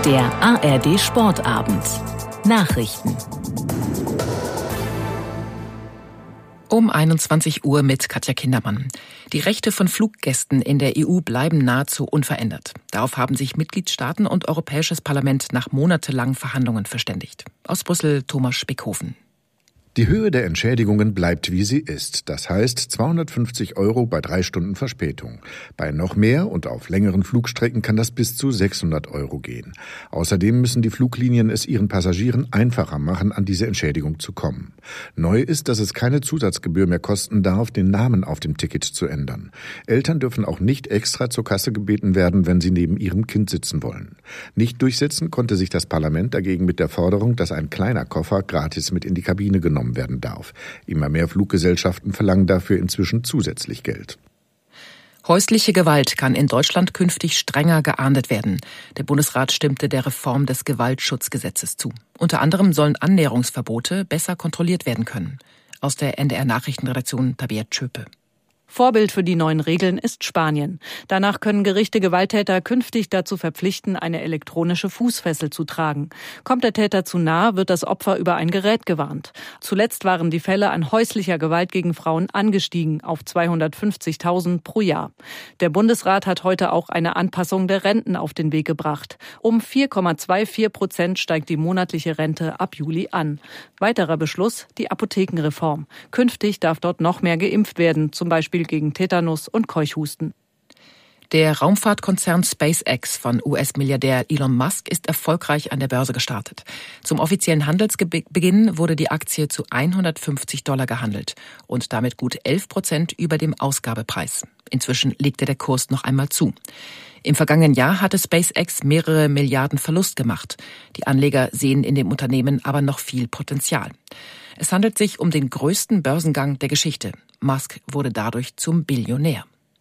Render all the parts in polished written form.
Der ARD Sportabend. Nachrichten. Um 21 Uhr mit Katja Kindermann. Die Rechte von Fluggästen in der EU bleiben nahezu unverändert. Darauf haben sich Mitgliedstaaten und Europäisches Parlament nach monatelangen Verhandlungen verständigt. Aus Brüssel Thomas Spickhofen. Die Höhe der Entschädigungen bleibt, wie sie ist. Das heißt 250 € bei 3 Stunden Verspätung. Bei noch mehr und auf längeren Flugstrecken kann das bis zu 600 € gehen. Außerdem müssen die Fluglinien es ihren Passagieren einfacher machen, an diese Entschädigung zu kommen. Neu ist, dass es keine Zusatzgebühr mehr kosten darf, den Namen auf dem Ticket zu ändern. Eltern dürfen auch nicht extra zur Kasse gebeten werden, wenn sie neben ihrem Kind sitzen wollen. Nicht durchsetzen konnte sich das Parlament dagegen mit der Forderung, dass ein kleiner Koffer gratis mit in die Kabine genommen werden darf. Immer mehr Fluggesellschaften verlangen dafür inzwischen zusätzlich Geld. Häusliche Gewalt kann in Deutschland künftig strenger geahndet werden. Der Bundesrat stimmte der Reform des Gewaltschutzgesetzes zu. Unter anderem sollen Annäherungsverbote besser kontrolliert werden können. Aus der NDR-Nachrichtenredaktion Tabea Tschöpe. Vorbild für die neuen Regeln ist Spanien. Danach können Gerichte Gewalttäter künftig dazu verpflichten, eine elektronische Fußfessel zu tragen. Kommt der Täter zu nahe, wird das Opfer über ein Gerät gewarnt. Zuletzt waren die Fälle an häuslicher Gewalt gegen Frauen angestiegen auf 250.000 pro Jahr. Der Bundesrat hat heute auch eine Anpassung der Renten auf den Weg gebracht. Um 4,24% steigt die monatliche Rente ab Juli an. Weiterer Beschluss, die Apothekenreform. Künftig darf dort noch mehr geimpft werden, zum Beispiel gegen Tetanus und Keuchhusten. Der Raumfahrtkonzern SpaceX von US-Milliardär Elon Musk ist erfolgreich an der Börse gestartet. Zum offiziellen Handelsbeginn wurde die Aktie zu $150 gehandelt und damit gut 11% über dem Ausgabepreis. Inzwischen legte der Kurs noch einmal zu. Im vergangenen Jahr hatte SpaceX mehrere Milliarden Verlust gemacht. Die Anleger sehen in dem Unternehmen aber noch viel Potenzial. Es handelt sich um den größten Börsengang der Geschichte. Musk wurde dadurch zum Billionär.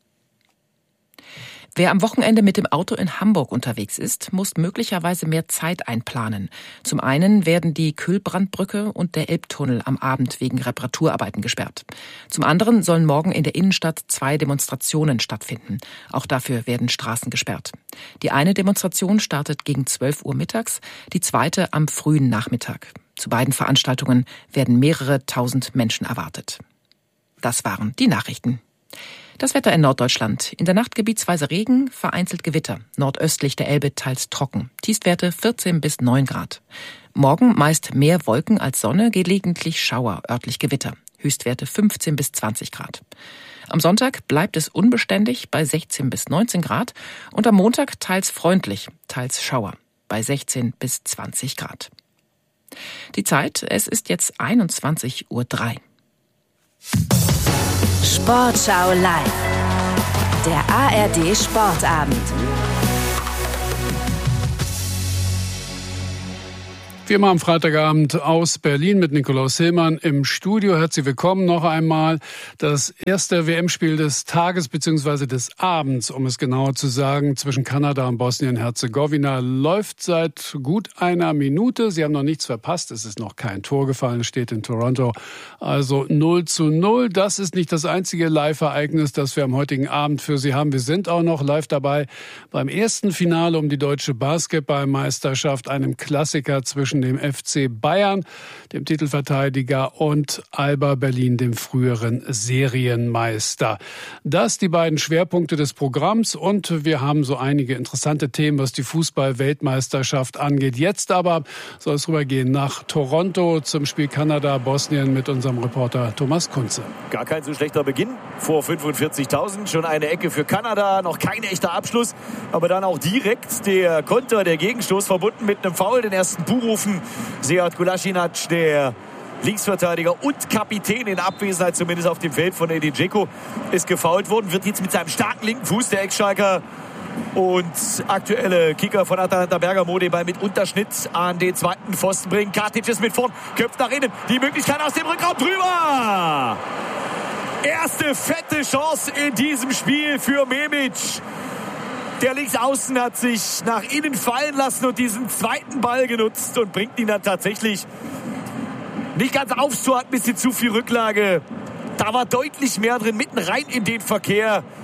Wer am Wochenende mit dem Auto in Hamburg unterwegs ist, muss möglicherweise mehr Zeit einplanen. Zum einen werden die Kühlbrandbrücke und der Elbtunnel am Abend wegen Reparaturarbeiten gesperrt. Zum anderen sollen morgen in der Innenstadt 2 Demonstrationen stattfinden. Auch dafür werden Straßen gesperrt. Die eine Demonstration startet gegen 12 Uhr mittags, die zweite am frühen Nachmittag. Zu beiden Veranstaltungen werden mehrere tausend Menschen erwartet. Das waren die Nachrichten. Das Wetter in Norddeutschland. In der Nacht gebietsweise Regen, vereinzelt Gewitter. Nordöstlich der Elbe teils trocken. Tiefstwerte 14 bis 9 Grad. Morgen meist mehr Wolken als Sonne, gelegentlich Schauer, örtlich Gewitter. Höchstwerte 15 bis 20 Grad. Am Sonntag bleibt es unbeständig bei 16 bis 19 Grad und am Montag teils freundlich, teils Schauer bei 16 bis 20 Grad. Die Zeit, es ist jetzt 21:03 Uhr. Sportschau live. Der ARD Sportabend. Wie immer am Freitagabend aus Berlin mit Nikolaus Hillmann im Studio. Herzlich willkommen noch einmal. Das erste WM-Spiel des Tages bzw. des Abends, um es genauer zu sagen, zwischen Kanada und Bosnien-Herzegowina läuft seit gut einer Minute. Sie haben noch nichts verpasst. Es ist noch kein Tor gefallen, steht in Toronto. Also 0:0. Das ist nicht das einzige Live-Ereignis, das wir am heutigen Abend für Sie haben. Wir sind auch noch live dabei beim ersten Finale um die deutsche Basketballmeisterschaft, einem Klassiker zwischen dem FC Bayern, dem Titelverteidiger, und Alba Berlin, dem früheren Serienmeister. Das die beiden Schwerpunkte des Programms und wir haben so einige interessante Themen, was die Fußball-Weltmeisterschaft angeht. Jetzt aber soll es rübergehen nach Toronto zum Spiel Kanada-Bosnien mit unserem Reporter Thomas Kunze. Gar kein so schlechter Beginn. Vor 45.000 schon eine Ecke für Kanada, noch kein echter Abschluss, aber dann auch direkt der Konter, der Gegenstoß verbunden mit einem Foul, den ersten Buchrufen. Sead Gulasinac, der Linksverteidiger und Kapitän in Abwesenheit zumindest auf dem Feld von Edin Dzeko, ist gefoult worden, wird jetzt mit seinem starken linken Fuß, der Ex-Schalker und aktuelle Kicker von Atalanta Bergamo, den Ball mit Unterschnitt an den zweiten Pfosten bringen. Katic ist mit vorn, köpft nach innen, die Möglichkeit aus dem Rückraum drüber. Erste fette Chance in diesem Spiel für Memic. Der Linksaußen hat sich nach innen fallen lassen und diesen zweiten Ball genutzt und bringt ihn dann tatsächlich nicht ganz aufs Tor, hat ein bisschen zu viel Rücklage. Da war deutlich mehr drin, mitten rein in den Verkehr.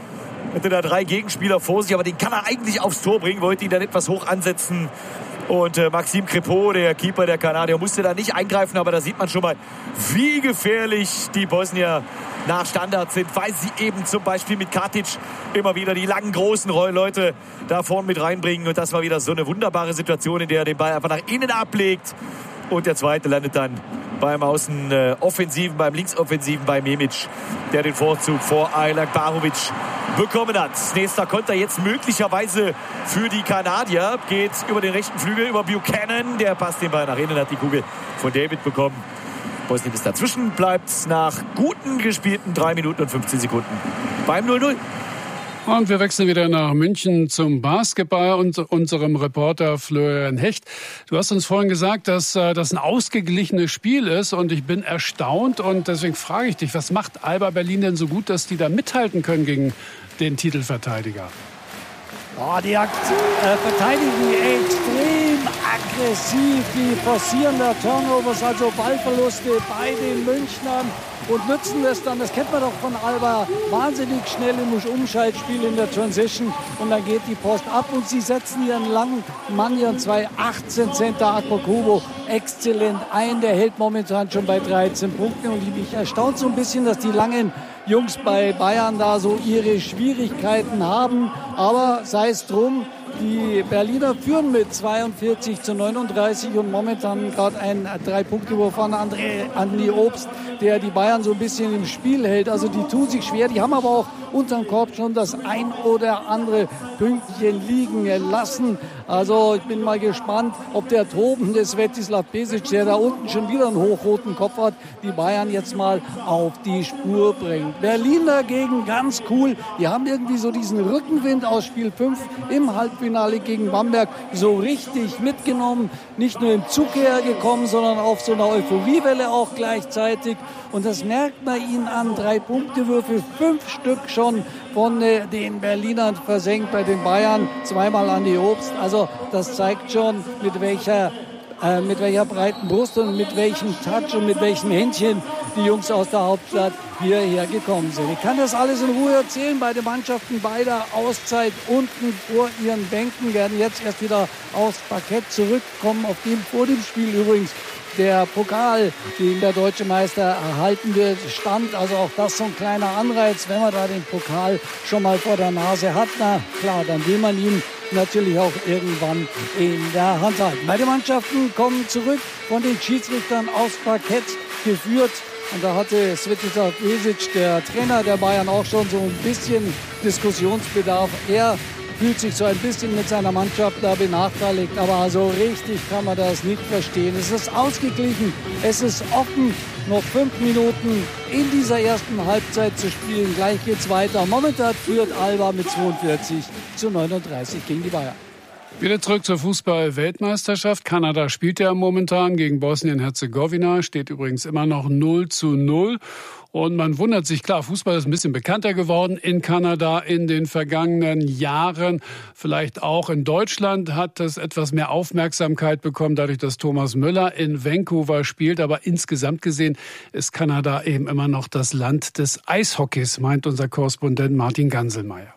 Hatte da 3 Gegenspieler vor sich, aber den kann er eigentlich aufs Tor bringen, wollte ihn dann etwas hoch ansetzen. Und Maxime Crépeau, der Keeper der Kanadier, musste da nicht eingreifen, aber da sieht man schon mal, wie gefährlich die Bosnier nach Standards sind, weil sie eben zum Beispiel mit Katic immer wieder die langen, großen Leute da vorne mit reinbringen. Und das war wieder so eine wunderbare Situation, in der er den Ball einfach nach innen ablegt. Und der zweite landet dann beim Außenoffensiven, beim Linksoffensiven, bei Memic, der den Vorzug vor Ajlak Barovic bekommen hat. Nächster Konter jetzt möglicherweise für die Kanadier. Geht über den rechten Flügel, über Buchanan. Der passt den Ball nach innen, hat die Kugel von David bekommen. Bosnien ist dazwischen, bleibt nach guten gespielten 3 Minuten und 15 Sekunden beim 0-0. Und wir wechseln wieder nach München zum Basketball und unserem Reporter Florian Hecht. Du hast uns vorhin gesagt, dass das ein ausgeglichenes Spiel ist und ich bin erstaunt und deswegen frage ich dich, was macht Alba Berlin denn so gut, dass die da mithalten können gegen den Titelverteidiger? Oh, die verteidigen extrem aggressiv, die forcieren da Turnovers, also Ballverluste bei den Münchnern und nützen das dann, das kennt man doch von Alba, wahnsinnig schnell im Umschaltspiel in der Transition und dann geht die Post ab und sie setzen ihren langen Mann, ihren 2'18" Center Akpokubo exzellent ein, der hält momentan schon bei 13 Punkten und mich erstaunt so ein bisschen, dass die langen Jungs bei Bayern da so ihre Schwierigkeiten haben, aber sei es drum, die Berliner führen mit 42-39 und momentan gerade ein 3-Punkte-Wurf von Andi Obst, der die Bayern so ein bisschen im Spiel hält. Also die tun sich schwer, die haben aber auch unterm Korb schon das ein oder andere Pünktchen liegen lassen. Also ich bin mal gespannt, ob der tobende Svetislav Pesic, der da unten schon wieder einen hochroten Kopf hat, die Bayern jetzt mal auf die Spur bringt. Berlin dagegen ganz cool, die haben irgendwie so diesen Rückenwind aus Spiel 5 im Halbfinale gegen Bamberg so richtig mitgenommen. Nicht nur im Zug hergekommen, sondern auf so einer Euphoriewelle auch gleichzeitig. Und das merkt man ihnen an. 3-Punkte-Würfe, 5 Stück schon von den Berlinern versenkt bei den Bayern. 2-mal Andi Obst. Also das zeigt schon, mit welcher breiten Brust und mit welchem Touch und mit welchem Händchen die Jungs aus der Hauptstadt hierher gekommen sind. Ich kann das alles in Ruhe erzählen. Beide Mannschaften bei der Auszeit unten vor ihren Bänken werden jetzt erst wieder aufs Parkett zurückkommen, auf dem vor dem Spiel übrigens der Pokal, den der deutsche Meister erhalten wird, stand. Also auch das so ein kleiner Anreiz, wenn man da den Pokal schon mal vor der Nase hat. Na klar, dann will man ihn natürlich auch irgendwann in der Hand halten. Beide Mannschaften kommen zurück von den Schiedsrichtern aufs Parkett geführt. Und da hatte Svetislav Pesic, der Trainer der Bayern, auch schon so ein bisschen Diskussionsbedarf. Er fühlt sich so ein bisschen mit seiner Mannschaft da benachteiligt, aber so richtig kann man das nicht verstehen. Es ist ausgeglichen, es ist offen, noch 5 Minuten in dieser ersten Halbzeit zu spielen. Gleich geht's weiter. Momentan führt Alba mit 42-39 gegen die Bayern. Wieder zurück zur Fußball-Weltmeisterschaft. Kanada spielt ja momentan gegen Bosnien-Herzegowina, steht übrigens immer noch 0-0. Und man wundert sich, klar, Fußball ist ein bisschen bekannter geworden in Kanada in den vergangenen Jahren. Vielleicht auch in Deutschland hat es etwas mehr Aufmerksamkeit bekommen, dadurch, dass Thomas Müller in Vancouver spielt. Aber insgesamt gesehen ist Kanada eben immer noch das Land des Eishockeys, meint unser Korrespondent Martin Ganselmeier.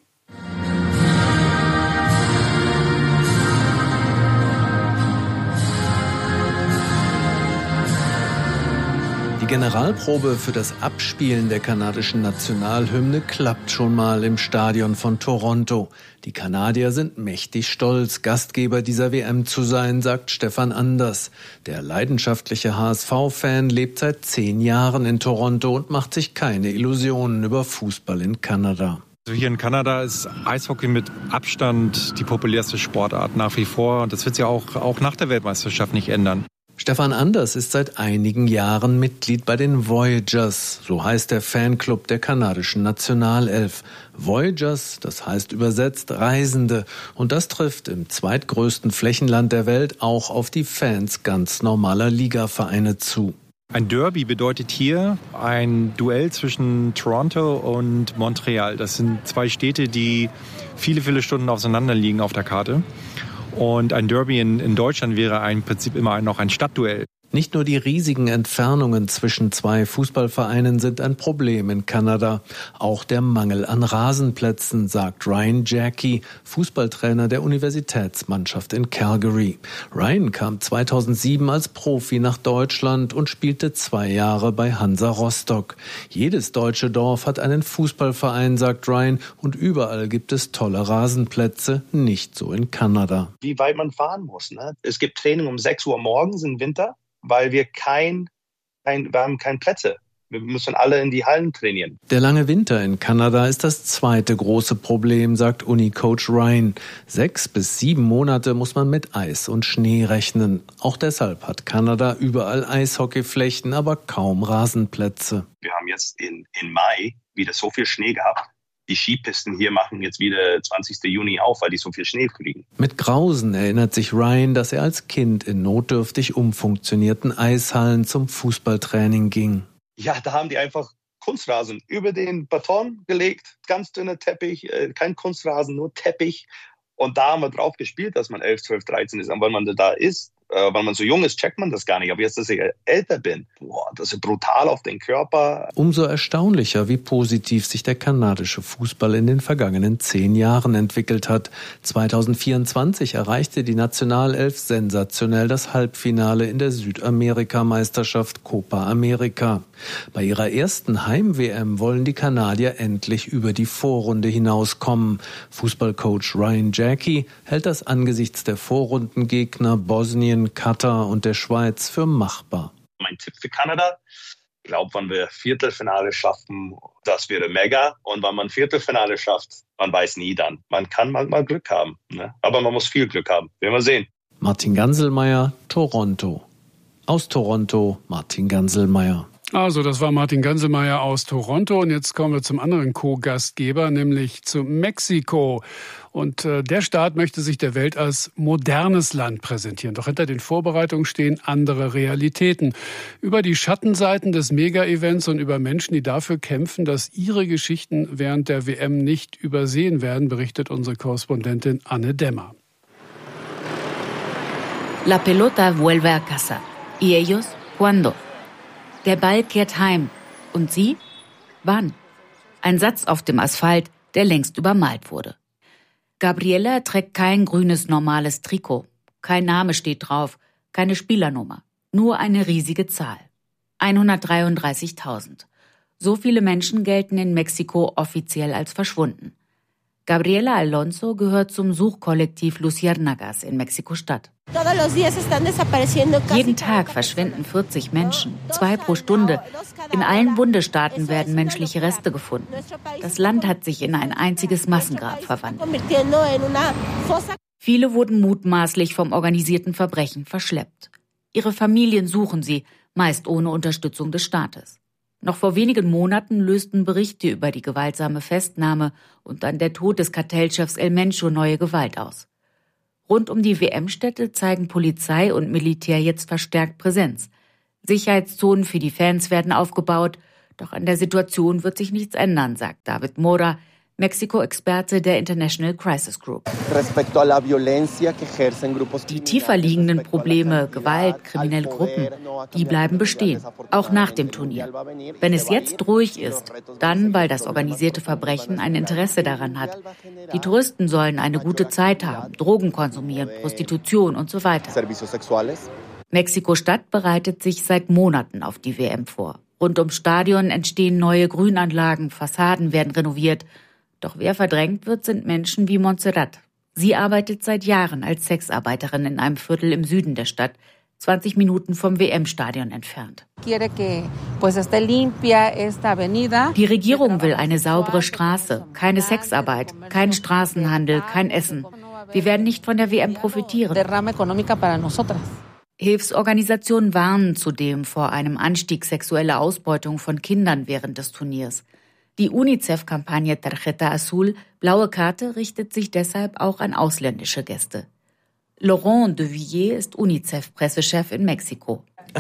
Die Generalprobe für das Abspielen der kanadischen Nationalhymne klappt schon mal im Stadion von Toronto. Die Kanadier sind mächtig stolz, Gastgeber dieser WM zu sein, sagt Stefan Anders. Der leidenschaftliche HSV-Fan lebt seit 10 Jahren in Toronto und macht sich keine Illusionen über Fußball in Kanada. Also hier in Kanada ist Eishockey mit Abstand die populärste Sportart nach wie vor. Und das wird sich auch nach der Weltmeisterschaft nicht ändern. Stefan Anders ist seit einigen Jahren Mitglied bei den Voyagers, so heißt der Fanclub der kanadischen Nationalelf. Voyagers, das heißt übersetzt Reisende, und das trifft im zweitgrößten Flächenland der Welt auch auf die Fans ganz normaler Ligavereine zu. Ein Derby bedeutet hier ein Duell zwischen Toronto und Montreal. Das sind 2 Städte, die viele, viele Stunden auseinander liegen auf der Karte. Und ein Derby in Deutschland wäre im Prinzip immer noch ein Stadtduell. Nicht nur die riesigen Entfernungen zwischen zwei Fußballvereinen sind ein Problem in Kanada. Auch der Mangel an Rasenplätzen, sagt Ryan Jackie, Fußballtrainer der Universitätsmannschaft in Calgary. Ryan kam 2007 als Profi nach Deutschland und spielte 2 Jahre bei Hansa Rostock. Jedes deutsche Dorf hat einen Fußballverein, sagt Ryan, und überall gibt es tolle Rasenplätze, nicht so in Kanada. Wie weit man fahren muss, ne? Es gibt Training um 6 Uhr morgens im Winter, weil wir wir haben keine Plätze. Wir müssen alle in die Hallen trainieren. Der lange Winter in Kanada ist das zweite große Problem, sagt Uni-Coach Ryan. 6 bis 7 Monate muss man mit Eis und Schnee rechnen. Auch deshalb hat Kanada überall Eishockeyflächen, aber kaum Rasenplätze. Wir haben jetzt in Mai wieder so viel Schnee gehabt. Die Skipisten hier machen jetzt wieder 20. Juni auf, weil die so viel Schnee kriegen. Mit Grausen erinnert sich Ryan, dass er als Kind in notdürftig umfunktionierten Eishallen zum Fußballtraining ging. Ja, da haben die einfach Kunstrasen über den Beton gelegt, ganz dünner Teppich, kein Kunstrasen, nur Teppich. Und da haben wir drauf gespielt, dass man 11, 12, 13 ist. Und wenn man da ist, wenn man so jung ist, checkt man das gar nicht. Aber jetzt, dass ich älter bin, das ist brutal auf den Körper. Umso erstaunlicher, wie positiv sich der kanadische Fußball in den vergangenen 10 Jahren entwickelt hat. 2024 erreichte die Nationalelf sensationell das Halbfinale in der Südamerika-Meisterschaft Copa America. Bei ihrer ersten Heim-WM wollen die Kanadier endlich über die Vorrunde hinauskommen. Fußballcoach Ryan Jackie hält das angesichts der Vorrundengegner Bosnien, Katar und der Schweiz für machbar. Mein Tipp für Kanada, ich glaube, wenn wir Viertelfinale schaffen, das wäre mega. Und wenn man Viertelfinale schafft, man weiß nie dann. Man kann manchmal Glück haben, ne? Aber man muss viel Glück haben. Werden wir sehen. Martin Ganselmeier, Toronto. Aus Toronto, Martin Ganselmeier. Also, das war Martin Ganselmeier aus Toronto. Und jetzt kommen wir zum anderen Co-Gastgeber, nämlich zu Mexiko. Und der Staat möchte sich der Welt als modernes Land präsentieren. Doch hinter den Vorbereitungen stehen andere Realitäten. Über die Schattenseiten des Mega-Events und über Menschen, die dafür kämpfen, dass ihre Geschichten während der WM nicht übersehen werden, berichtet unsere Korrespondentin Anne Dämmer. La pelota vuelve a casa. ¿Y ellos cuándo? Der Ball kehrt heim. Und sie? Wann? Ein Satz auf dem Asphalt, der längst übermalt wurde. Gabriela trägt kein grünes normales Trikot. Kein Name steht drauf, keine Spielernummer. Nur eine riesige Zahl. 133.000. So viele Menschen gelten in Mexiko offiziell als verschwunden. Gabriela Alonso gehört zum Suchkollektiv Luciérnagas in Mexiko-Stadt. Jeden Tag verschwinden 40 Menschen, 2 pro Stunde. In allen Bundesstaaten werden menschliche Reste gefunden. Das Land hat sich in ein einziges Massengrab verwandelt. Viele wurden mutmaßlich vom organisierten Verbrechen verschleppt. Ihre Familien suchen sie, meist ohne Unterstützung des Staates. Noch vor wenigen Monaten lösten Berichte über die gewaltsame Festnahme und dann der Tod des Kartellchefs El Mencho neue Gewalt aus. Rund um die WM-Stätte zeigen Polizei und Militär jetzt verstärkt Präsenz. Sicherheitszonen für die Fans werden aufgebaut, doch an der Situation wird sich nichts ändern, sagt David Mora, Mexiko-Experte der International Crisis Group. Die tiefer liegenden Probleme, Gewalt, kriminelle Gruppen, die bleiben bestehen, auch nach dem Turnier. Wenn es jetzt ruhig ist, dann, weil das organisierte Verbrechen ein Interesse daran hat. Die Touristen sollen eine gute Zeit haben, Drogen konsumieren, Prostitution und so weiter. Mexiko-Stadt bereitet sich seit Monaten auf die WM vor. Rund ums Stadion entstehen neue Grünanlagen, Fassaden werden renoviert. Doch wer verdrängt wird, sind Menschen wie Montserrat. Sie arbeitet seit Jahren als Sexarbeiterin in einem Viertel im Süden der Stadt, 20 Minuten vom WM-Stadion entfernt. Die Regierung will eine saubere Straße, keine Sexarbeit, kein Straßenhandel, kein Essen. Wir werden nicht von der WM profitieren. Hilfsorganisationen warnen zudem vor einem Anstieg sexueller Ausbeutung von Kindern während des Turniers. Die UNICEF-Kampagne Tarjeta Azul, blaue Karte, richtet sich deshalb auch an ausländische Gäste. Laurent de Villiers ist UNICEF-Pressechef in Mexiko.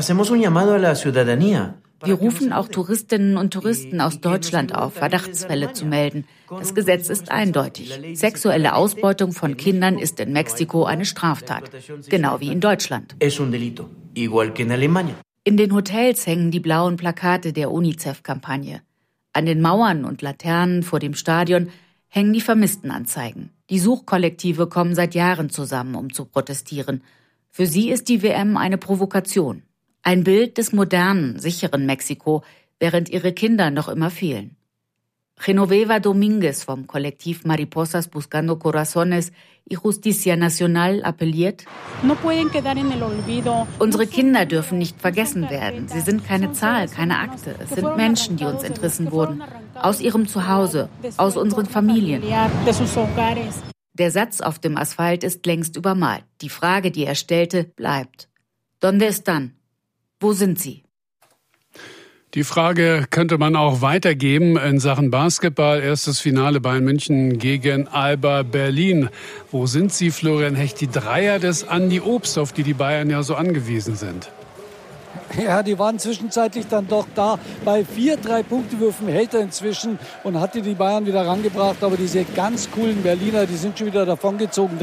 Wir rufen auch Touristinnen und Touristen aus Deutschland auf, Verdachtsfälle zu melden. Das Gesetz ist eindeutig. Sexuelle Ausbeutung von Kindern ist in Mexiko eine Straftat, genau wie in Deutschland. igual que en Alemania. In den Hotels hängen die blauen Plakate der UNICEF-Kampagne. An den Mauern und Laternen vor dem Stadion hängen die Vermisstenanzeigen. Die Suchkollektive kommen seit Jahren zusammen, um zu protestieren. Für sie ist die WM eine Provokation. Ein Bild des modernen, sicheren Mexiko, während ihre Kinder noch immer fehlen. Genoveva Domínguez vom Kollektiv Mariposas Buscando Corazones y Justicia Nacional appelliert: Unsere Kinder dürfen nicht vergessen werden. Sie sind keine Zahl, keine Akte. Es sind Menschen, die uns entrissen wurden. Aus ihrem Zuhause, aus unseren Familien. Der Satz auf dem Asphalt ist längst übermalt. Die Frage, die er stellte, bleibt: ¿Dónde están? Wo sind sie? Die Frage könnte man auch weitergeben in Sachen Basketball. Erstes Finale Bayern München gegen Alba Berlin. Wo sind sie, Florian Hecht? Die Dreier des Andi Obst, auf die Bayern ja so angewiesen sind. Ja, die waren zwischenzeitlich dann doch da. Bei 4 3-Punkte-Würfen hält er inzwischen und hatte die Bayern wieder rangebracht. Aber diese ganz coolen Berliner, die sind schon wieder davongezogen.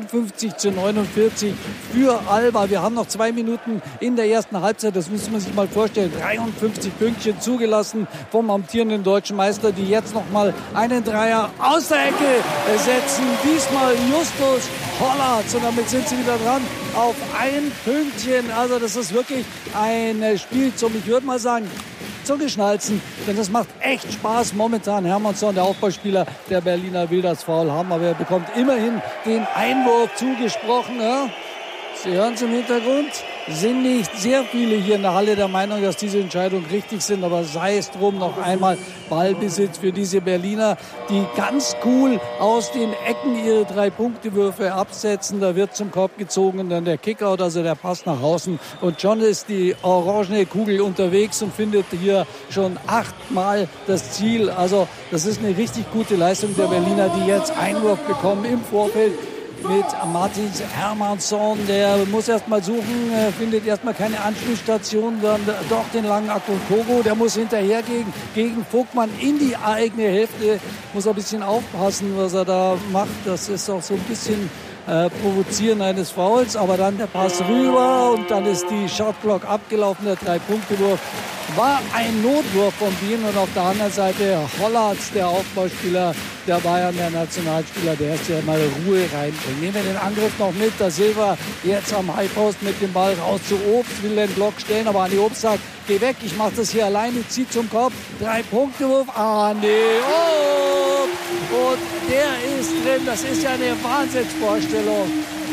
53-49 für Alba. Wir haben noch 2 Minuten in der ersten Halbzeit. Das muss man sich mal vorstellen. 53 Pünktchen zugelassen vom amtierenden deutschen Meister, die jetzt noch mal einen Dreier aus der Ecke setzen. Diesmal Justus Hollatz. Und damit sind sie wieder dran auf ein Pünktchen. Also das ist wirklich ein Spiel ich würde mal sagen, Zungeschnalzen, denn das macht echt Spaß momentan. Hermannsson, der Aufbauspieler der Berliner, will das Foul haben, aber er bekommt immerhin den Einwurf zugesprochen. Ja? Sie hören es im Hintergrund. Sind nicht sehr viele hier in der Halle der Meinung, dass diese Entscheidungen richtig sind, aber sei es drum, noch einmal Ballbesitz für diese Berliner, die ganz cool aus den Ecken ihre 3-Punkte-Würfe absetzen. Da wird zum Korb gezogen und dann der Kickout, also der Pass nach außen. Und schon ist die orangene Kugel unterwegs und findet hier schon 8-mal das Ziel. Also das ist eine richtig gute Leistung der Berliner, die jetzt Einwurf bekommen im Vorfeld mit Martins Hermannsson. Der muss erst mal suchen, findet erst mal keine Anschlussstation, dann doch den langen Akokogo. Der muss hinterher gegen Vogtmann in die eigene Hälfte. Muss ein bisschen aufpassen, was er da macht. Das ist auch so ein bisschen Provozieren eines Fouls, aber dann der Pass rüber und dann ist die Shotclock abgelaufen. Der 3-Punkte-Wurf war ein Notwurf von Wien und auf der anderen Seite Hollatz, der Aufbauspieler der Bayern, der Nationalspieler, der erst ja mal Ruhe reinbringt. Nehmen wir den Angriff noch mit. Der Silva jetzt am Highpost mit dem Ball raus zu Obst, will den Block stellen, aber Andi Obst sagt, geh weg, ich mach das hier alleine, zieh zum Kopf. 3-Punkte-Wurf, Andi Obst! Und der ist drin, das ist ja eine Wahnsinnsvorstellung.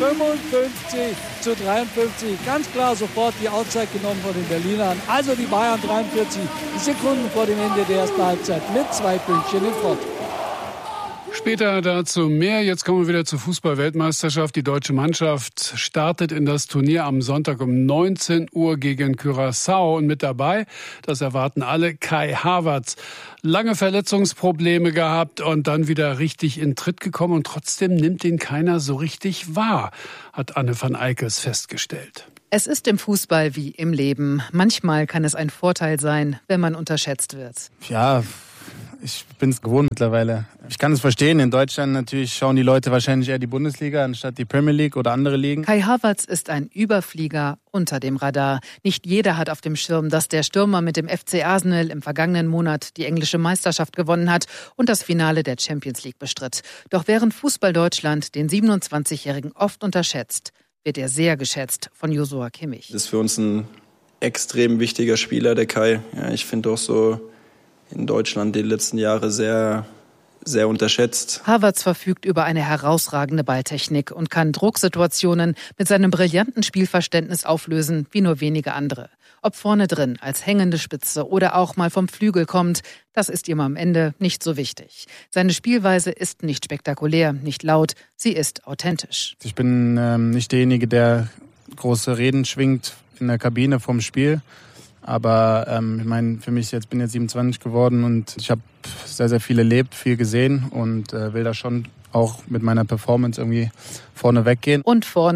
55-53, ganz klar sofort die Outside genommen von den Berlinern. Also die Bayern 43 Sekunden vor dem Ende der ersten Halbzeit mit 2 Pünktchen in Front. Später dazu mehr. Jetzt kommen wir wieder zur Fußball-Weltmeisterschaft. Die deutsche Mannschaft startet in das Turnier am Sonntag um 19 Uhr gegen Curaçao. Und mit dabei, das erwarten alle, Kai Havertz. Lange Verletzungsprobleme gehabt und dann wieder richtig in Tritt gekommen. Und trotzdem nimmt ihn keiner so richtig wahr, hat Anne van Eikes festgestellt. Es ist im Fußball wie im Leben. Manchmal kann es ein Vorteil sein, wenn man unterschätzt wird. Ja, ich bin es gewohnt mittlerweile. Ich kann es verstehen. In Deutschland natürlich schauen die Leute wahrscheinlich eher die Bundesliga anstatt die Premier League oder andere Ligen. Kai Havertz ist ein Überflieger unter dem Radar. Nicht jeder hat auf dem Schirm, dass der Stürmer mit dem FC Arsenal im vergangenen Monat die englische Meisterschaft gewonnen hat und das Finale der Champions League bestritt. Doch während Fußball Deutschland den 27-Jährigen oft unterschätzt, wird er sehr geschätzt von Joshua Kimmich. Das ist für uns ein extrem wichtiger Spieler, der Kai. Ja, ich finde auch so in Deutschland die letzten Jahre sehr, sehr unterschätzt. Havertz verfügt über eine herausragende Balltechnik und kann Drucksituationen mit seinem brillanten Spielverständnis auflösen wie nur wenige andere. Ob vorne drin als hängende Spitze oder auch mal vom Flügel kommt, das ist ihm am Ende nicht so wichtig. Seine Spielweise ist nicht spektakulär, nicht laut, sie ist authentisch. Ich bin nicht derjenige, der große Reden schwingt in der Kabine vorm Spiel. Aber ich meine, für mich bin jetzt 27 geworden und ich habe sehr, sehr viel erlebt, viel gesehen und will da schon auch mit meiner Performance irgendwie vorne weggehen. Und vorne